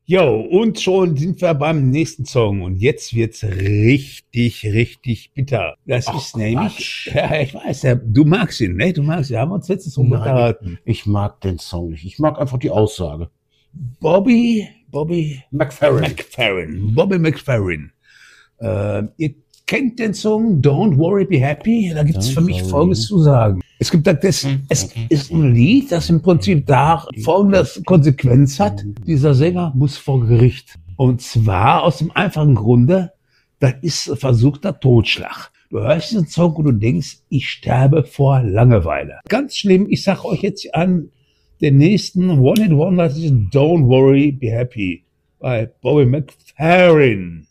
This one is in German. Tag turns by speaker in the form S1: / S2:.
S1: Jo, und schon sind wir beim nächsten Song und jetzt wird's richtig, richtig bitter. Das
S2: Ach
S1: ist nämlich,
S2: Quatsch.
S1: ja, ich weiß, ja, du magst ihn, ne? Du magst ihn, haben wir uns letztens drüber
S2: Nein,
S1: unterhalten.
S2: ich mag den Song nicht. Ich mag einfach die Aussage.
S1: Bobby
S2: McFerrin.
S1: Bobby McFerrin. Ihr kennt den Song Don't Worry, Be Happy? Da gibt es
S2: Don't
S1: für mich
S2: worry.
S1: Folgendes zu sagen. Es ist ein Lied, das im Prinzip da folgende Konsequenz hat. Dieser Sänger muss vor Gericht. Und zwar aus dem einfachen Grunde, das ist versuchter Totschlag. Du hörst diesen Song und du denkst, ich sterbe vor Langeweile. Ganz schlimm, ich sag euch jetzt an, den nächsten One-Hit-Wonder ist Don't Worry, Be Happy bei Bobby McFerrin.